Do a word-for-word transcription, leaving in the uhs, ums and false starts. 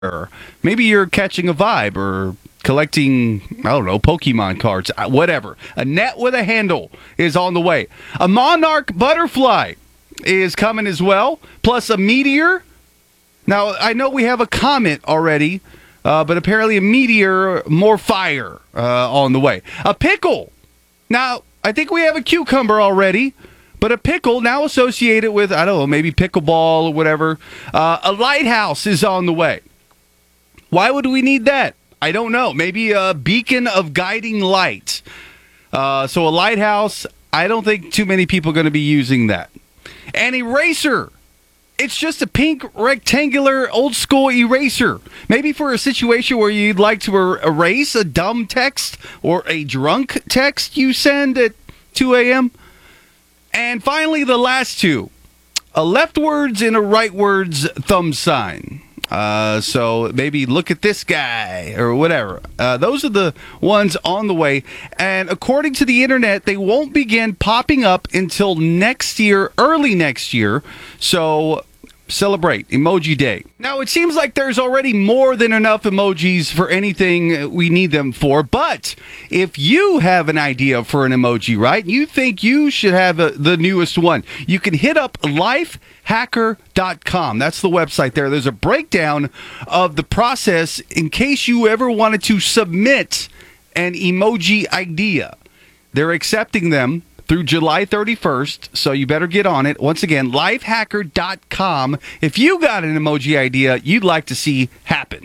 Or maybe you're catching a vibe or collecting, I don't know, Pokemon cards, uh, whatever. A net with a handle is on the way. A monarch butterfly is coming as well, plus a meteor. Now, I know we have a comet already, uh, but apparently a meteor, more fire uh, on the way. A pickle. Now, I think we have a cucumber already, but a pickle now associated with, I don't know, maybe pickleball or whatever. Uh, a lighthouse is on the way. Why would we need that? I don't know. Maybe a beacon of guiding light. Uh, so a lighthouse, I don't think too many people are going to be using that. An eraser. It's just a pink rectangular old school eraser. Maybe for a situation where you'd like to er- erase a dumb text or a drunk text you send at two a.m. And finally, the last two. A leftwards and a rightwards thumb sign. Uh, so maybe look at this guy or whatever. Uh, those are the ones on the way. And according to the internet, they won't begin popping up until next year, early next year. So celebrate Emoji Day. Now, it seems like there's already more than enough emojis for anything we need them for. But if you have an idea for an emoji, right, you think you should have a, the newest one, you can hit up life hacker dot com. That's the website there. There's a breakdown of the process in case you ever wanted to submit an emoji idea. They're accepting them through July thirty-first, so you better get on it. Once again, life hacker dot com if you got an emoji idea you'd like to see happen.